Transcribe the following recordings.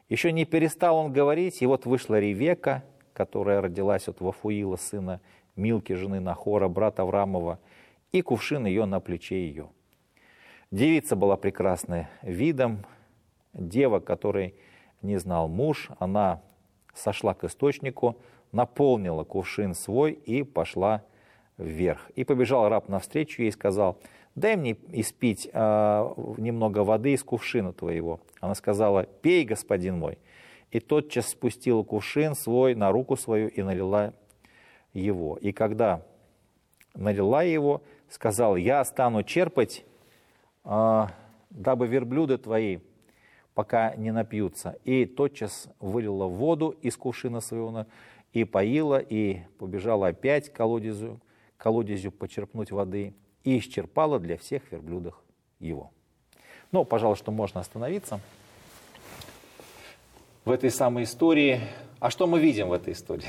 Еще не перестал он говорить, и вот вышла Ревека, которая родилась от Вафуила, сына Милки, жены Нахора, брата Авраамова, и кувшин ее на плече ее. Девица была прекрасная видом, дева, которой не знал муж, она сошла к источнику, наполнила кувшин свой и пошла вверх. И побежал раб навстречу ей и сказал: дай мне испить немного воды из кувшина твоего. Она сказала: пей, господин мой. И тотчас спустила кувшин свой на руку свою и налила его. И когда налила его, сказала: я стану черпать, дабы верблюды твои пока не напьются. И тотчас вылила воду из кувшина своего и поила, и побежала опять к колодезю почерпнуть воды, и исчерпала для всех верблюдов его. Ну, пожалуй, что можно остановиться в этой самой истории. А что мы видим в этой истории?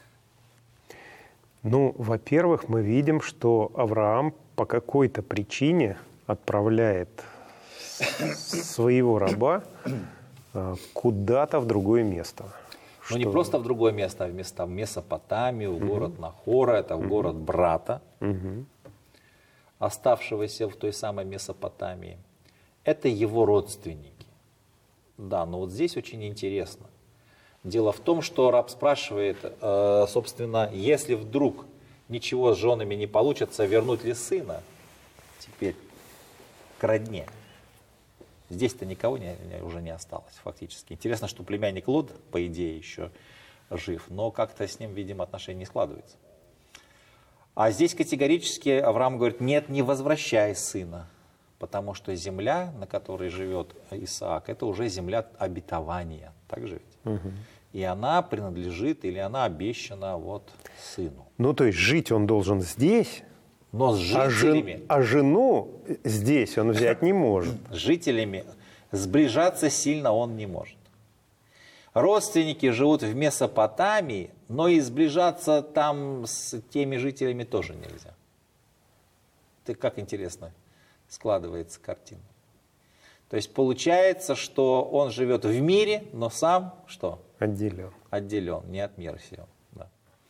Ну, во-первых, мы видим, что Авраам по какой-то причине отправляет своего раба куда-то в другое место. Ну, не просто в другое место, а в Месопотамию, в город Нахора, это в город брата, оставшегося в той самой Месопотамии. Это его родственники. Да, но вот здесь очень интересно. Дело в том, что раб спрашивает, собственно, если вдруг ничего с женами не получится, вернуть ли сына теперь к родне? Здесь-то никого уже не осталось фактически. Интересно, что племянник Лот, по идее, еще жив, но как-то с ним, видимо, отношения не складываются. А здесь категорически Авраам говорит: нет, не возвращай сына, потому что земля, на которой живет Исаак, это уже земля обетования. Так же ведь? И она принадлежит, или она обещана вот сыну. Ну, то есть жить он должен здесь, но с жителями, а жену здесь он взять не может. С жителями сближаться сильно он не может. Родственники живут в Месопотамии, но и сближаться там с теми жителями тоже нельзя. Это как интересно складывается картина. То есть получается, что он живет в мире, но сам что? Отделен. Отделен, не от мира сего. Да.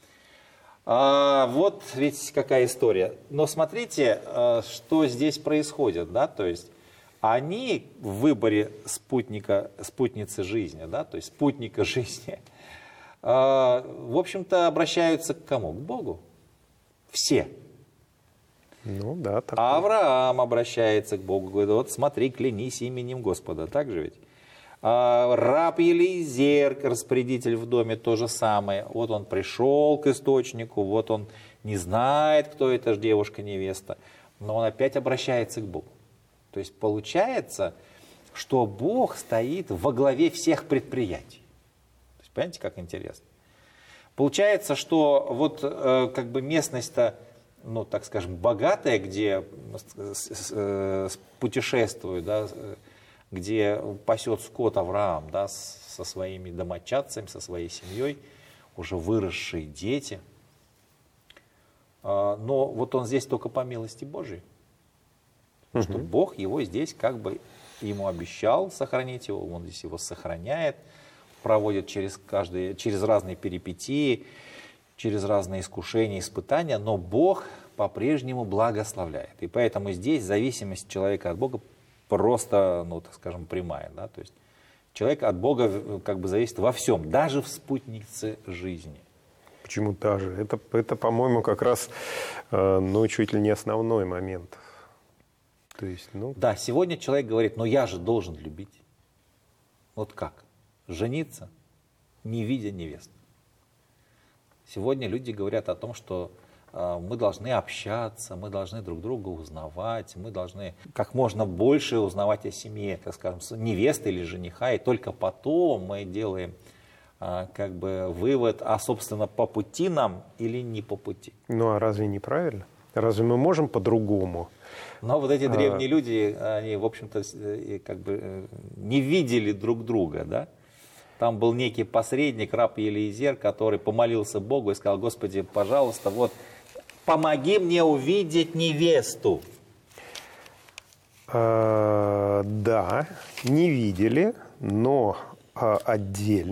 Вот ведь какая история. Но смотрите, что здесь происходит, да, то есть они в выборе спутницы жизни, да, то есть спутника жизни, в общем-то обращаются к кому? К Богу. Все. Ну да. Так. А Авраам обращается к Богу, говорит: вот смотри, клянись именем Господа, так же ведь? Раб Елизер, распорядитель в доме, то же самое. Вот он пришел к источнику, вот он не знает, кто эта девушка-невеста, но он опять обращается к Богу. То есть получается, что Бог стоит во главе всех предприятий. То есть, понимаете, как интересно? Получается, что вот как бы местность-то, ну, так скажем, богатая, где путешествуют, да, где пасет скот Авраам, да, со своими домочадцами, со своей семьей, уже выросшие дети. Но вот он здесь только по милости Божией. Что Бог его здесь как бы ему обещал сохранить его, он здесь его сохраняет, проводит через разные перипетии, через разные искушения, испытания, но Бог по-прежнему благословляет. И поэтому здесь зависимость человека от Бога просто, ну, так скажем, прямая. Да? То есть человек от Бога как бы зависит во всем, даже в спутнице жизни. Почему даже? Это по-моему, как раз, ну, чуть ли не основной момент. То есть, ну... Да, сегодня человек говорит: но я же должен любить. Вот как? Жениться, не видя невесты. Сегодня люди говорят о том, что мы должны общаться, мы должны друг друга узнавать, мы должны как можно больше узнавать о семье, так скажем, невесты или жениха, и только потом мы делаем как бы вывод, а собственно по пути нам или не по пути. Ну а разве неправильно? Разве мы можем по-другому? Но вот эти древние люди, они, в общем-то, как бы не видели друг друга, да? Там был некий посредник, раб Елизер, который помолился Богу и сказал: Господи, пожалуйста, вот помоги мне увидеть невесту. Да, не видели, но отдельно.